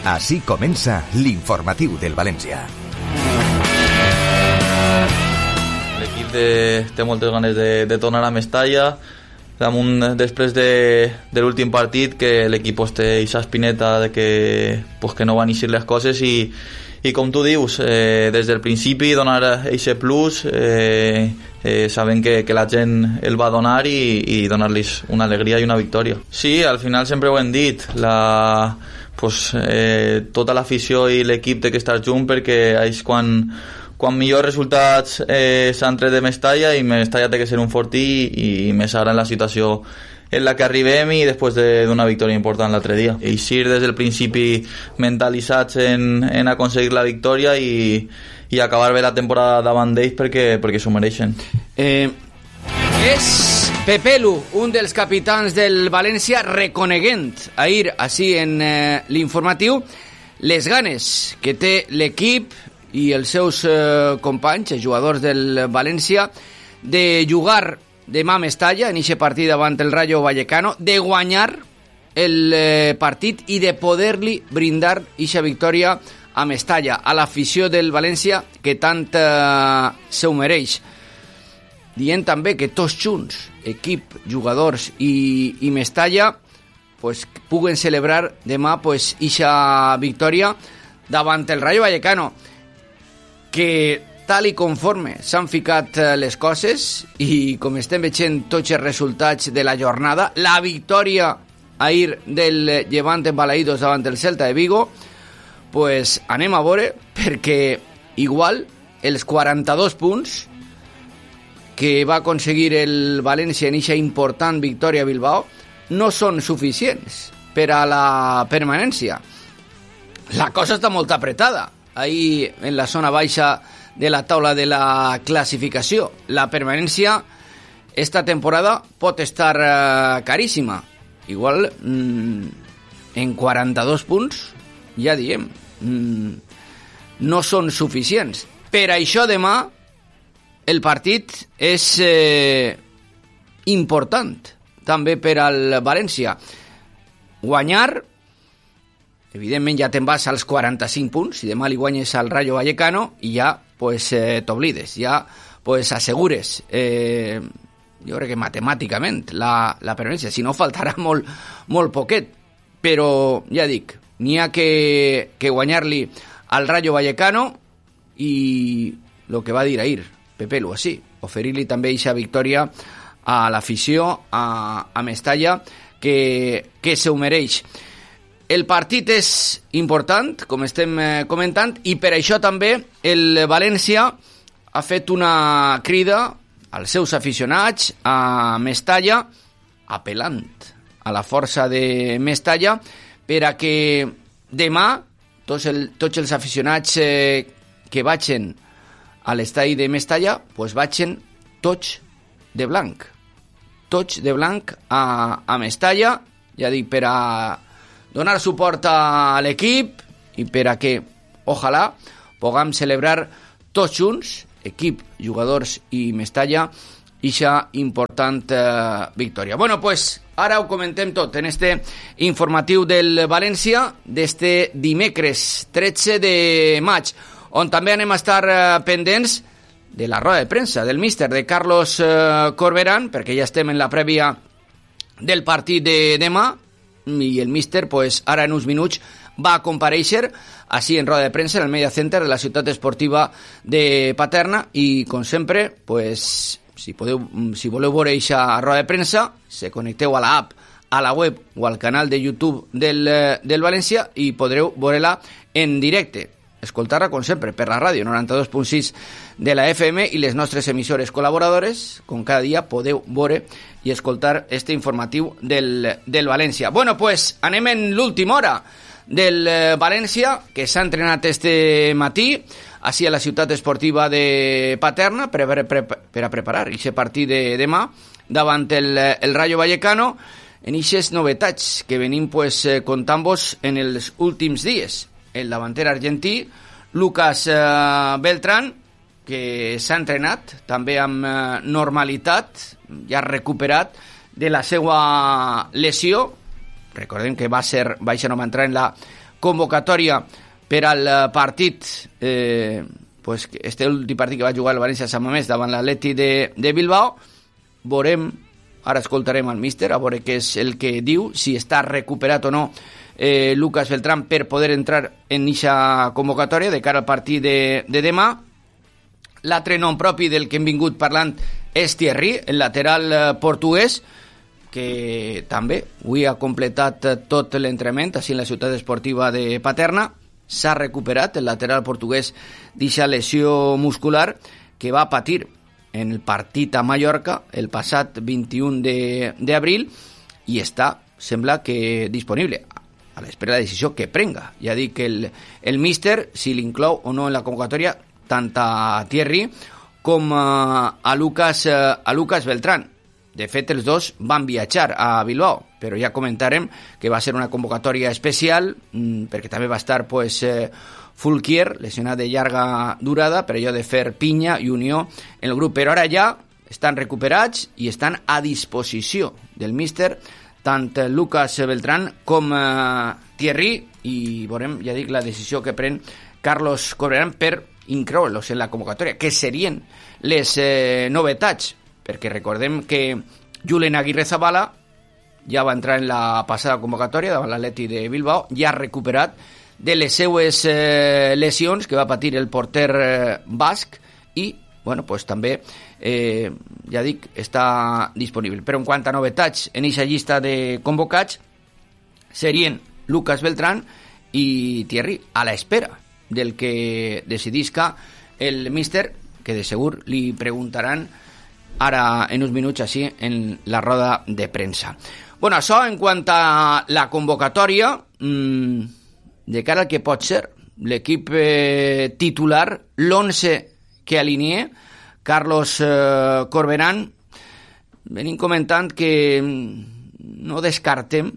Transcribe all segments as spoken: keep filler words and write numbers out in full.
Així comença l'informatiu del València. L'equip de, té moltes ganes de, de tornar a Mestalla, damunt, després de, de l'últim partit, que l'equip pues, té aquesta espineta de que, pues, que no van eixir les coses i, i com tu dius, eh, des del principi donar aquest plus, eh, eh, sabent que, que la gent el va donar i, i donar-los una alegria i una victòria. Sí, al final sempre ho hem dit, la, pues, eh, tota l'afició i l'equip té que estar junt perquè és quan quan millors resultats eh, s'han tret de Mestalla i Mestalla té que ser un fortí i, i més ara en la situació en la que arribem i després d'una de, victòria important l'altre dia. Eixir des del principi mentalitzats en, en aconseguir la victòria i, i acabar bé la temporada davant d'ells perquè, perquè s'ho mereixen. Eh, és Pepelu, un dels capitans del València, reconeguent ahir, així en eh, l'informatiu, les ganes que té l'equip i els seus eh, companys, els jugadors del València, de jugar demà a Mestalla en aquest partit davant el Rayo Vallecano, de guanyar el eh, partit i de poder-li brindar aquesta victòria a Mestalla, a l'afició del València que tant eh, se ho mereix. Dient també que tots junts, equip, jugadors i, i Mestalla, pues, puguen celebrar demà pues, aquesta victòria davant el Rayo Vallecano, que tal i conforme s'han ficat les coses i com estem veient tots els resultats de la jornada, la victòria ahir del Llevant en Balaïdos davant el Celta de Vigo, pues anem a veure, perquè igual els quaranta-dos punts que va aconseguir el València en aquesta important victòria a Bilbao no són suficients per a la permanència. La cosa està molt apretada ahí en la zona baixa de la taula de la classificació. La permanència esta temporada pot estar uh, caríssima. Igual mmm, en quaranta-dos punts, ja diem, mmm, no són suficients. Per això demà el partit és eh, important també per al València. Guanyar, evidentment ja te'n vas als quaranta-cinc punts, si demà li guanyes al Rayo Vallecano i ja pues, eh, t'oblides, ja pues, assegures, eh, jo crec que matemàticament, la, la permanència, si no faltarà molt, molt poquet, però ja dic, n'hi ha que, que guanyar-li al Rayo Vallecano i el que va dir ahir Pepelu, així, oferir-li també aquesta victòria a l'afició, a, a Mestalla, que, que se ho mereix. El partit és important, com estem comentant, i per això també el València ha fet una crida als seus aficionats a Mestalla, apel·lant a la força de Mestalla, per a que demà tots, el, tots els aficionats eh, que vagin a l'estadi de Mestalla, pues vagin tots de blanc. Tots de blanc a, a Mestalla, ja dic, per a donar suport a l'equip i per a que, ojalà, puguem celebrar tots junts, equip, jugadors i Mestalla, ixa important eh, victòria. Bueno, pues ara ho comentem tot en este informatiu del València d'este dimecres tretze de maig, on també anem a estar eh, pendents de la roda de premsa del míster de Carlos eh, Corberán, perquè ja estem en la prèvia del partit de demà, i el míster, pues, ara en uns minuts va a comparèixer així en roda de premsa en el Media Center de la ciutat esportiva de Paterna i, com sempre, pues, si, podeu, si voleu veure aquesta roda de premsa, se connecteu a l'app, a la web o al canal de YouTube del, del València i podreu veure-la en directe. Escoltar-la, com sempre, per la ràdio noranta-dos punt sis de la F M i les nostres emissores col·laboradores, com cada dia podeu veure i escoltar este informatiu del, del València. Bueno, pues anem en l'última hora del València, que s'ha entrenat este matí així a la ciutat esportiva de Paterna per, per, per, per a preparar aquest partit de demà davant el, el Rayo Vallecano en aquestes novetats que venim pues, contant-vos en els últims dies. El davanter argentí Lucas eh, Beltrán, que s'ha entrenat també amb eh, normalitat, ja recuperat de la seva lesió. Recordem que va ser, va no va entrar en la convocatòria per al partit, eh, pues, este últim partit que va jugar el València Sant Mamés davant l'Atleti de, de Bilbao. Veurem, ara escoltarem al míster, a veure què és el que diu, si està recuperat o no eh, Lucas Beltrán per poder entrar en eixa convocatòria de cara al partit de, de demà. L'altre nom propi del que hem vingut parlant és Thierry, el lateral eh, portuguès, que també avui ha completat tot l'entrenament així en la ciutat esportiva de Paterna. S'ha recuperat el lateral portuguès d'eixa lesió muscular que va patir en el partit a Mallorca el passat vint-i-un d'abril i està, sembla que disponible a l'espera de la decisió que prenga. Ja dic que el, el míster, si l'inclou o no en la convocatòria, tant a Thierry com a, a, Lucas, a Lucas Beltrán. De fet, els dos van viatjar a Bilbao, però ja comentarem que va ser una convocatòria especial, perquè també va estar pues, eh, Fulquier, lesionat de llarga durada, per allò de fer pinya i unió en el grup. Però ara ja estan recuperats i estan a disposició del míster, tant Lucas Beltrán com eh, Thierry, i veurem, ja dic, la decisió que pren Carlos Corberán per incloure'ls en la convocatòria, que serien les eh, novetats, perquè recordem que Julen Aguirre Zabala ja va entrar en la passada convocatòria davant l'Atleti de Bilbao, ja ha recuperat de les seues eh, lesions que va patir el porter eh, basc i, bueno, pues també, eh, ja dic, està disponible. Però en quant a novetats en aquesta llista de convocats, serien Lucas Beltrán i Thierry, a l'espera del que decidisca el míster, que de segur li preguntaran ara en uns minuts així en la roda de premsa. Bueno, això en quant a la convocatòria, mmm, de cara al que pot ser l'equip eh, titular, l'onze que alineé Carlos eh, Corberán, venim comentant que no descartem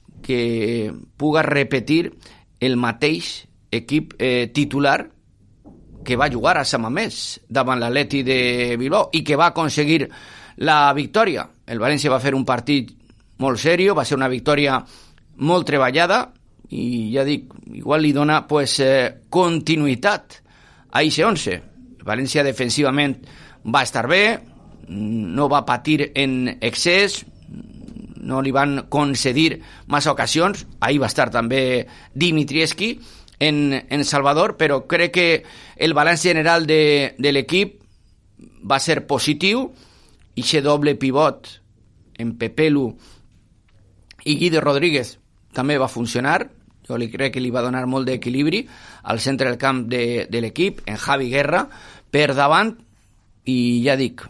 que puga repetir el mateix equip eh, titular que va jugar a Sant Mamés davant l'Atleti de Bilbao i que va aconseguir la victòria. El València va fer un partit molt seriós, va ser una victòria molt treballada i ja dic, igual li dona pues, eh, continuïtat a eixe onze. El València defensivament va estar bé, no va patir en excés, no li van concedir massa ocasions, ahir va estar també Dimitrievski en, en Salvador, però crec que el balanç general de, de l'equip va ser positiu. Ixe doble pivot en Pepelu i Guido Rodríguez també va funcionar. Jo li crec que li va donar molt d'equilibri al centre del camp de, de l'equip, en Javi Guerra per davant, i ja dic,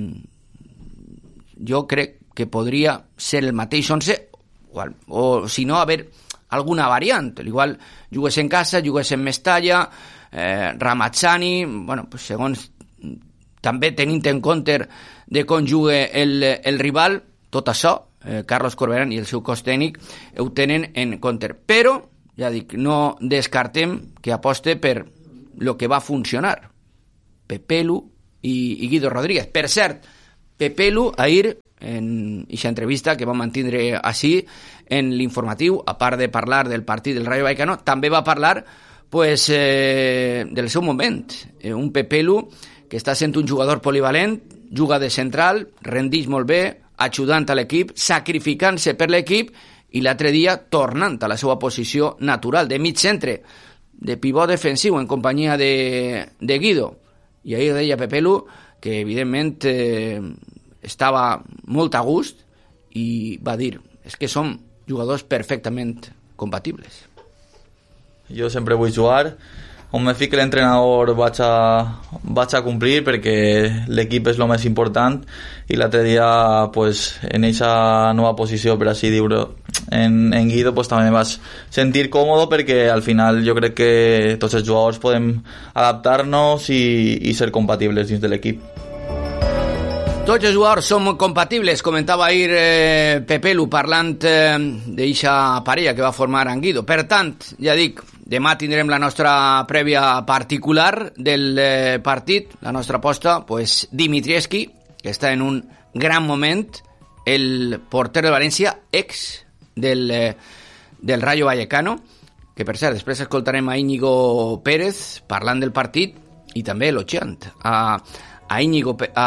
jo crec que podria ser el mateix onze, o, o si no, haver alguna variant. Igual jugués en casa, jugués en Mestalla, eh, Ramazzani, bueno, pues segons també tenint en compte de com jugue el, el rival, tot això, eh, Carlos Corberán i el seu cos tècnic ho tenen en compte. Però, ja dic, no descartem que aposte per lo que va funcionar. Pepelu i, i Guido Rodríguez. Per cert, Pepelu, ahir, en aquesta entrevista que va mantindre així en l'informatiu, a part de parlar del partit del Rayo Vallecano, també va parlar pues, eh, del seu moment. Eh, un Pepelu que està sent un jugador polivalent, juga de central, rendix molt bé, ajudant a l'equip, sacrificant-se per l'equip, i l'altre dia tornant a la seva posició natural de mig centre, de pivot defensiu en companyia de, de Guido. I ahir deia Pepelu que evidentment eh, estava molt a gust i va dir, és que som jugadors perfectament compatibles. Jo sempre vull jugar, on me fiqui l'entrenador vaig a, vaig a complir perquè l'equip és el més important, i l'altre dia pues, en aquesta nova posició, per així dir-ho, en, en Guido pues, també me vaig sentir còmode, perquè al final jo crec que tots els jugadors podem adaptar-nos i, i ser compatibles dins de l'equip. Tots els jugadors som compatibles, comentava ahir eh, Pepelu parlant eh, d'eixa parella que va formar en Guido. Per tant, ja dic, demà tindrem la nostra prèvia particular del eh, partit, la nostra aposta, pues, Dimitrievski, que està en un gran moment, el porter de València, ex del, eh, del Rayo Vallecano, que per cert, després escoltarem a Íñigo Pérez parlant del partit i també elogiant a, a Íñigo, a,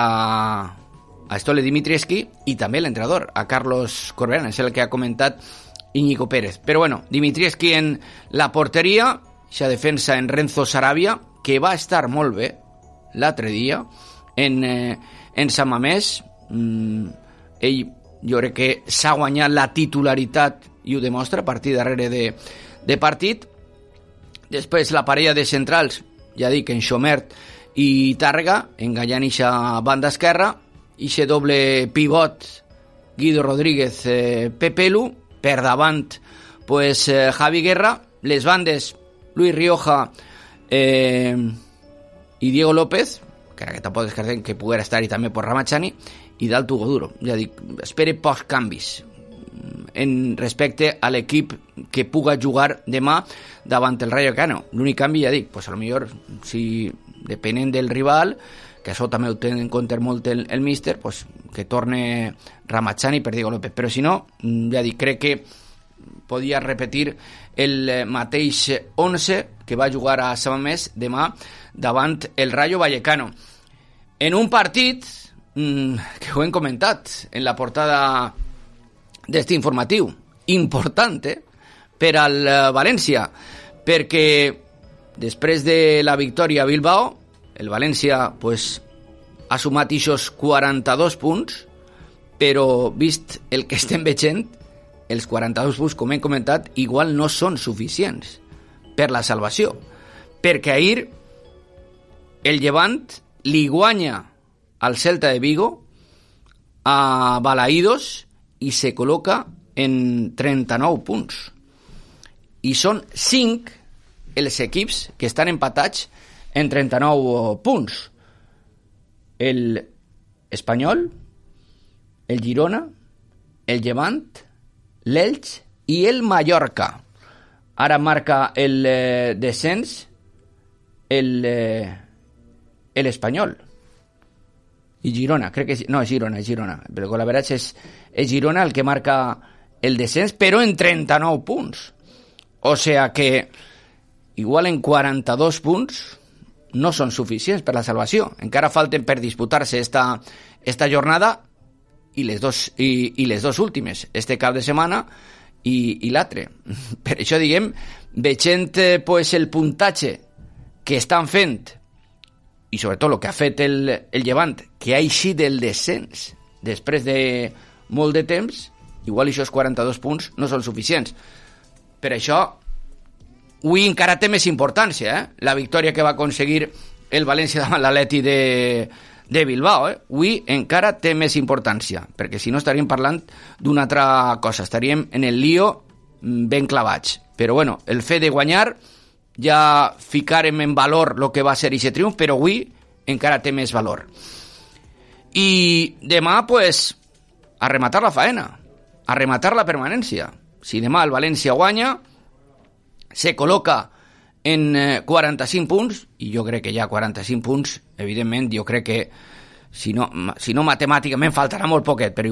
a Stole Dimitrievski i també l'entrenador, a Carlos Corberán, és el que ha comentat Íñigo Pérez. Però bueno, Dimitrievski en la porteria, aquesta defensa en Renzo Sarabia, que va estar molt bé l'altre dia en, eh, en Sant Mamés. Mm, ell jo crec que s'ha guanyat la titularitat i ho demostra a partir darrere de, de partit. Després la parella de centrals, ja dic, en Xomert i Tàrrega, engallant ixa banda esquerra, ixe doble pivot Guido Rodríguez, eh, Pepelu, per davant pues, eh, Javi Guerra, les bandes Luis Rioja eh, i Diego López, que ara que tampoc descartem que poguera estar-hi també per Ramachani, i dalt Hugo Duro. Ja dic, espere pocs canvis en respecte a l'equip que puga jugar demà davant el Rayo Vallecano. L'únic canvi, ja dic, pues a lo millor, si depenent del rival, que això també ho té en compte molt el, el míster, pues que torne Ramachani per Diego López. Però si no, ja dic, crec que podia repetir el mateix onze que va jugar a Sant Mamés demà davant el Rayo Vallecano. En un partit mmm, que ho hem comentat en la portada d'este informatiu, important eh, per al València, perquè després de la victòria a Bilbao, el València pues, ha sumat ixos quaranta-dos punts, però vist el que estem veient, els quaranta-dos punts, com hem comentat, igual no són suficients per la salvació, perquè ahir el Llevant li guanya al Celta de Vigo a Balaídos i se col·loca en trenta-nou punts. I són cinc els equips que estan empatats en trenta-nou punts. El Espanyol, el Girona, el Llevant, l'Elx i el Mallorca. Ara marca el eh, descens el eh, l'Espanyol i Girona, crec que no, és Girona, és Girona, però la veritat és, és Girona el que marca el descens, però en trenta-nou punts. O sea que igual en quaranta-dos punts no són suficients per la salvació. Encara falten per disputar-se esta, esta jornada i les, dos, i, i les dos últimes, este cap de setmana i, i l'altre. Per això, diguem, veient eh, pues, el puntatge que estan fent i sobretot el que ha fet el, el Llevant, que ha eixit del descens després de molt de temps, igual aquests quaranta-dos punts no són suficients. Per això, avui encara té més importància, eh? La victòria que va aconseguir el València davant l'Atleti de, de Bilbao. Eh? Avui encara té més importància, perquè si no estaríem parlant d'una altra cosa, estaríem en el lío ben clavats. Però bueno, el fet de guanyar ja ficarem en valor el que va ser aquest triomf, però avui encara té més valor. I demà, pues, a rematar la faena, a rematar la permanència. Si demà el València guanya, se col·loca en quaranta-cinc punts, i jo crec que ja quaranta-cinc punts, evidentment, jo crec que, si no, si no matemàticament faltarà molt poquet, però